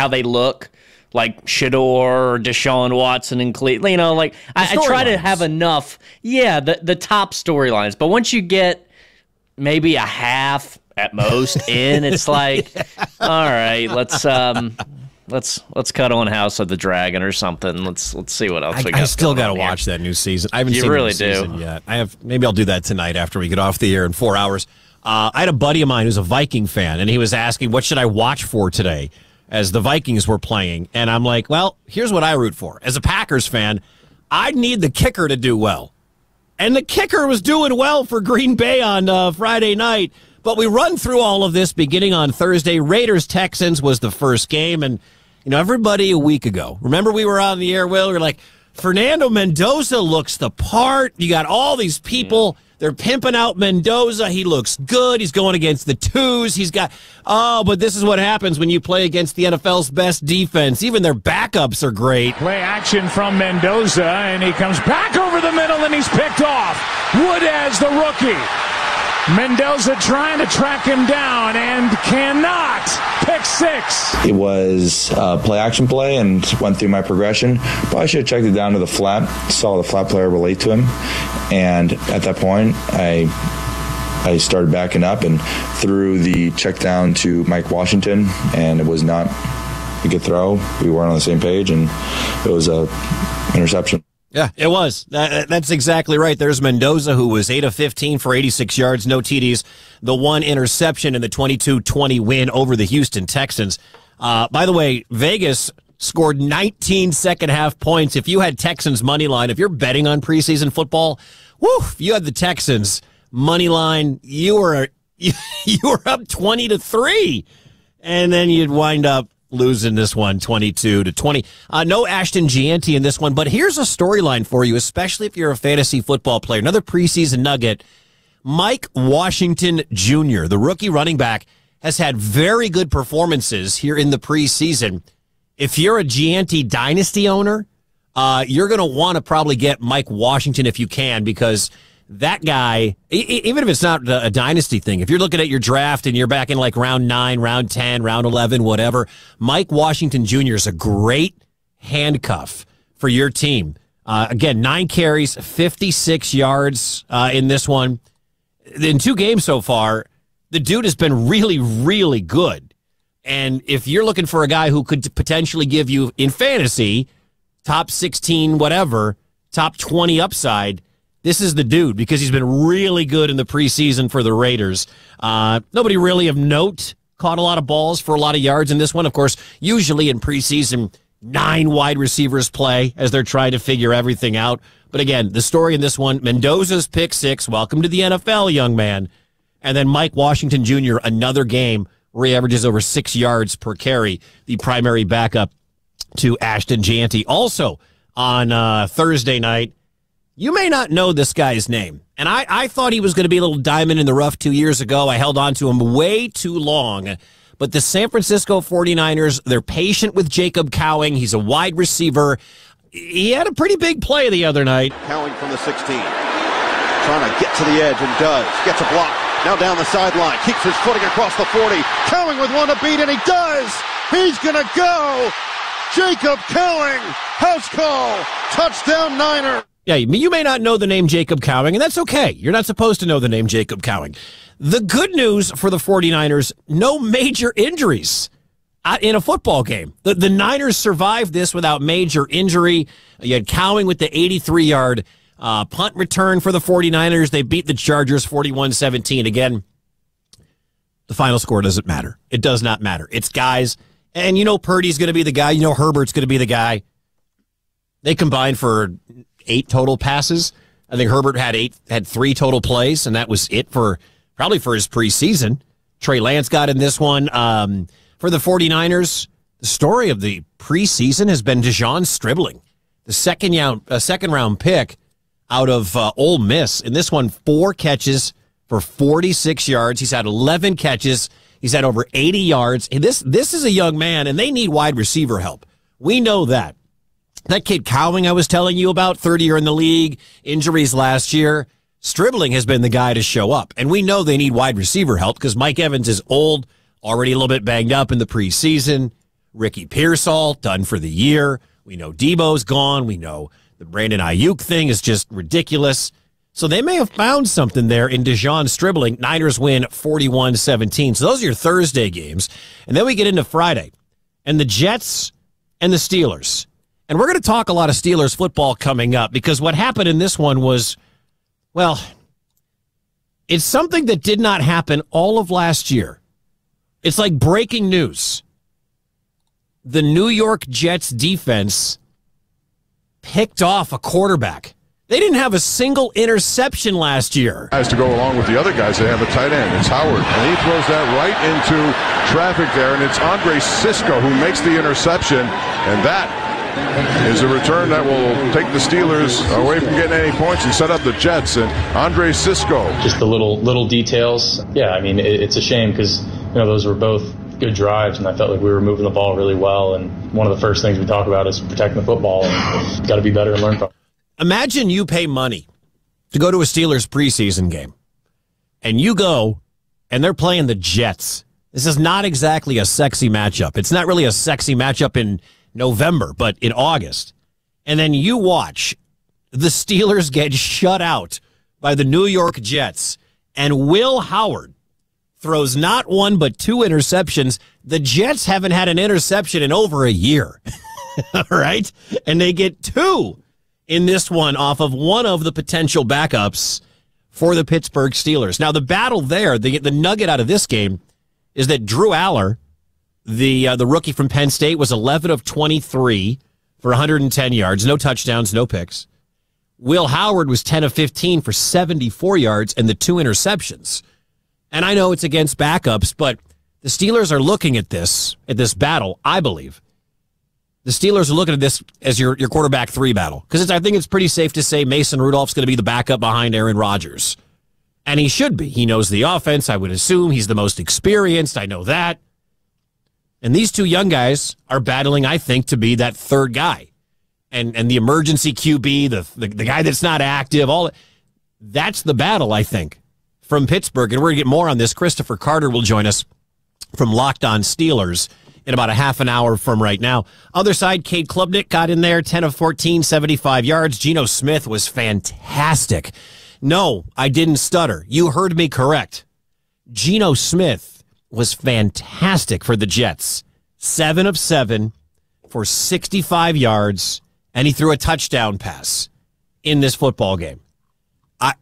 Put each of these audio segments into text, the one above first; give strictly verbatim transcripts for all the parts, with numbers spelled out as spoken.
how they look. Like Shador or Deshaun Watson and Cleveland. You know, like, I, I try to have enough, yeah, the, the top storylines. But once you get maybe a half at most in, it's like, yeah. all right, let's um, let's let's cut on House of the Dragon or something. Let's let's see what else I, we got. I still got to here. watch that new season. I haven't you seen really the new season do. yet. I have. Maybe I'll do that tonight after we get off the air in four hours. Uh, I had a buddy of mine who's a Viking fan, and he was asking, what should I watch for today as the Vikings were playing? And I'm like, well, here's what I root for. As a Packers fan, I need the kicker to do well. And the kicker was doing well for Green Bay on uh, Friday night. But we run through all of this beginning on Thursday. Raiders-Texans was the first game. And, you know, everybody a week ago, remember we were on the air, Will? We were like, Fernando Mendoza looks the part. You got all these people. Yeah. They're pimping out Mendoza. He looks good. He's going against the twos. He's got, oh, but this is what happens when you play against the N F L's best defense. Even their backups are great. Play action from Mendoza, and he comes back over the middle, and he's picked off. Wood as the rookie. Mendoza trying to track him down and cannot. Pick six. It was a play action play and went through my progression. Probably should have checked it down to the flat. Saw the flat player relate to him. And at that point, I I started backing up and threw the check down to Mike Washington. And it was not a good throw. We weren't on the same page, and it was a interception. Yeah, it was. That, that's exactly right. There's Mendoza, who was eight of fifteen for eighty-six yards, no T Ds, the one interception in the twenty-two twenty win over the Houston Texans. Uh, by the way, Vegas scored nineteen second-half points. If you had Texans money line, if you're betting on preseason football, woo, if you had the Texans money line, you were you, you were up twenty to three, and then you'd wind up losing this one twenty-two to twenty. Uh, no Ashton Gianti in this one, but here's a storyline for you, especially if you're a fantasy football player. Another preseason nugget. Mike Washington Junior, the rookie running back, has had very good performances here in the preseason. If you're a Gianti dynasty owner, uh, you're going to want to probably get Mike Washington if you can, because that guy, even if it's not a dynasty thing, if you're looking at your draft and you're back in like round nine, round ten, round eleven, whatever, Mike Washington Junior is a great handcuff for your team. Uh, again, nine carries, fifty-six yards uh, in this one. In two games so far, the dude has been really, really good. And if you're looking for a guy who could potentially give you, in fantasy, top sixteen, whatever, top twenty upside, this is the dude, because he's been really good in the preseason for the Raiders. Uh, nobody really of note caught a lot of balls for a lot of yards in this one. Of course, usually in preseason, nine wide receivers play as they're trying to figure everything out. But again, the story in this one, Mendoza's pick six. Welcome to the N F L, young man. And then Mike Washington Junior, another game where he averages over six yards per carry, the primary backup to Ashton Gianti. Also on uh, Thursday night, you may not know this guy's name, and I, I thought he was going to be a little diamond in the rough two years ago. I held on to him way too long, but the San Francisco forty-niners, they're patient with Jacob Cowing. He's a wide receiver. He had a pretty big play the other night. Cowing from the sixteen, trying to get to the edge, and does. Gets a block, now down the sideline, keeps his footing across the forty. Cowing with one to beat, and he does! He's going to go! Jacob Cowing, house call, touchdown Niner. Yeah, you may not know the name Jacob Cowing, and that's okay. You're not supposed to know the name Jacob Cowing. The good news for the forty-niners, no major injuries in a football game. The, the Niners survived this without major injury. You had Cowing with the eighty-three-yard uh, punt return for the forty-niners. They beat the Chargers forty-one seventeen. Again, the final score doesn't matter. It does not matter. It's guys, and you know Purdy's going to be the guy. You know Herbert's going to be the guy. They combined for eight total passes. I think Herbert had eight, had three total plays, and that was it for probably for his preseason. Trey Lance got in this one. Um, for the forty-niners, the story of the preseason has been Dejon Stribling, the second round, uh, second round pick out of uh, Ole Miss. In this one, four catches for forty-six yards. He's had eleven catches. He's had over eighty yards. And this this is a young man, and they need wide receiver help. We know that. That kid Cowing I was telling you about, third year in the league, injuries last year. Stribling has been the guy to show up. And we know they need wide receiver help because Mike Evans is old, already a little bit banged up in the preseason. Ricky Pearsall, done for the year. We know Debo's gone. We know the Brandon Ayuk thing is just ridiculous. So they may have found something there in Dejon Stribling. Niners win forty-one seventeen. So those are your Thursday games. And then we get into Friday. And the Jets and the Steelers. And we're going to talk a lot of Steelers football coming up because what happened in this one was, well, it's something that did not happen all of last year. It's like breaking news. The New York Jets defense picked off a quarterback. They didn't have a single interception last year. Has to go along with the other guys. They have a tight end. It's Howard. And he throws that right into traffic there. And it's Andre Cisco who makes the interception. And that is a return that will take the Steelers away from getting any points and set up the Jets. And Andre Cisco. Just the little little details. Yeah, I mean, it, it's a shame because, you know, those were both good drives, and I felt like we were moving the ball really well. And one of the first things we talk about is protecting the football. And got to be better and learn from it. Imagine you pay money to go to a Steelers preseason game, and you go, and they're playing the Jets. This is not exactly a sexy matchup. It's not really a sexy matchup in November, but in August. And then you watch the Steelers get shut out by the New York Jets, and Will Howard throws not one but two interceptions. The Jets haven't had an interception in over a year. All right? And they get two in this one off of one of the potential backups for the Pittsburgh Steelers. Now, the battle there, the, the nugget out of this game is that Drew Aller, the uh, the rookie from Penn State, was eleven of twenty-three for one hundred ten yards, no touchdowns, no picks. Will Howard was ten of fifteen for seventy-four yards and the two interceptions. And I know it's against backups, but the Steelers are looking at this, at this battle, I believe. The Steelers are looking at this as your, your quarterback three battle. Because I think it's pretty safe to say Mason Rudolph's going to be the backup behind Aaron Rodgers. And he should be. He knows the offense, I would assume. He's the most experienced. I know that. And these two young guys are battling, I think, to be that third guy. And and the emergency Q B, the, the, the guy that's not active, all that's the battle, I think, from Pittsburgh. And we're going to get more on this. Christopher Carter will join us from Locked On Steelers in about a half an hour from right now. Other side, Cade Klubnik got in there, ten of fourteen, seventy-five yards. Geno Smith was fantastic. No, I didn't stutter. You heard me correct. Geno Smith was fantastic for the Jets. Seven of seven for sixty-five yards, and he threw a touchdown pass in this football game. I,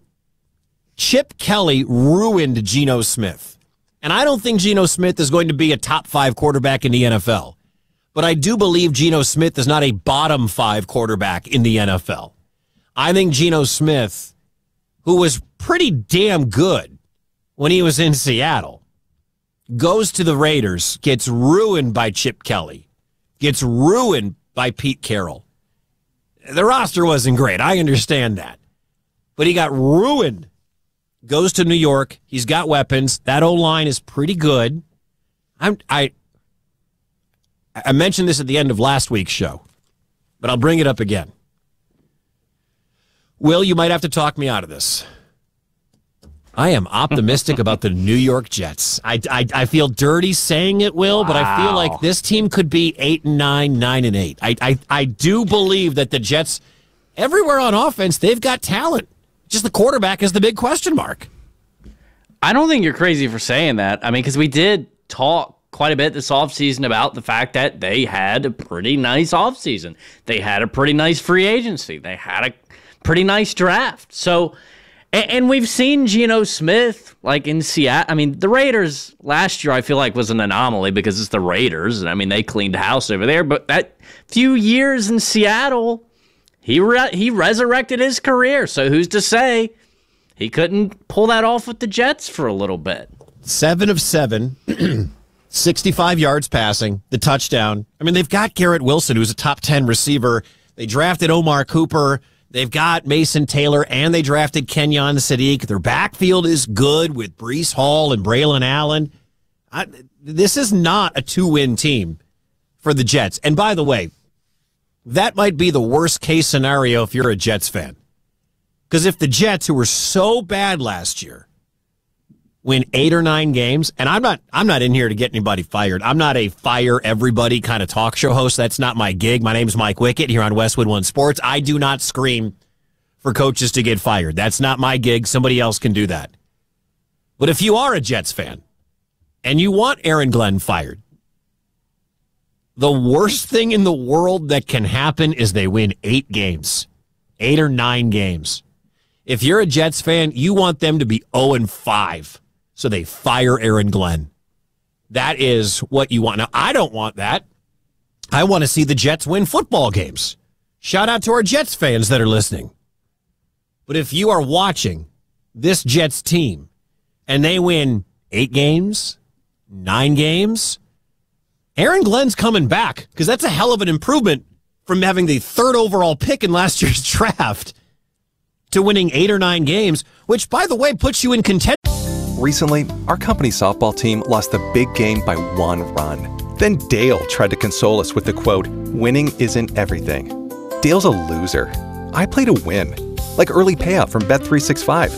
Chip Kelly ruined Geno Smith. And I don't think Geno Smith is going to be a top five quarterback in the N F L. But I do believe Geno Smith is not a bottom five quarterback in the N F L. I think Geno Smith, who was pretty damn good when he was in Seattle, goes to the Raiders, gets ruined by Chip Kelly, gets ruined by Pete Carroll. The roster wasn't great. I understand that. But he got ruined. Goes to New York. He's got weapons. That O-line is pretty good. I'm, I I mentioned this at the end of last week's show, but I'll bring it up again. Will, you might have to talk me out of this. I am optimistic about the New York Jets. I, I, I feel dirty saying it, Will, wow. But I feel like this team could be eight and nine, nine and eight. I, I, I do believe that the Jets, everywhere on offense, they've got talent. Just the quarterback is the big question mark. I don't think you're crazy for saying that. I mean, because we did talk quite a bit this offseason about the fact that they had a pretty nice offseason. They had a pretty nice free agency. They had a pretty nice draft. So, and, and we've seen Geno Smith, like in Seattle. I mean, the Raiders last year, I feel like, was an anomaly because it's the Raiders. I mean, they cleaned house over there. But that few years in Seattle, He re- he resurrected his career, so who's to say he couldn't pull that off with the Jets for a little bit? Seven of seven, sixty-five yards passing, the touchdown. I mean, they've got Garrett Wilson, who's a top ten receiver. They drafted Omar Cooper. They've got Mason Taylor, and they drafted Kenyon Sadiq. Their backfield is good with Breece Hall and Braylon Allen. I, this is not a two-win team for the Jets. And by the way, that might be the worst case scenario if you're a Jets fan. Because if the Jets, who were so bad last year, win eight or nine games, and I'm not I'm not in here to get anybody fired. I'm not a fire everybody kind of talk show host. That's not my gig. My name is Mike Wickett here on Westwood One Sports. I do not scream for coaches to get fired. That's not my gig. Somebody else can do that. But if you are a Jets fan and you want Aaron Glenn fired, the worst thing in the world that can happen is they win eight games, eight or nine games. If you're a Jets fan, you want them to be oh and five, so they fire Aaron Glenn. That is what you want. Now, I don't want that. I want to see the Jets win football games. Shout out to our Jets fans that are listening. But if you are watching this Jets team and they win eight games, nine games, Aaron Glenn's coming back, because that's a hell of an improvement from having the third overall pick in last year's draft to winning eight or nine games, which, by the way, puts you in contention. Recently, our company softball team lost the big game by one run. Then Dale tried to console us with the quote, "Winning isn't everything." Dale's a loser. I play to win, like early payout from Bet three sixty-five.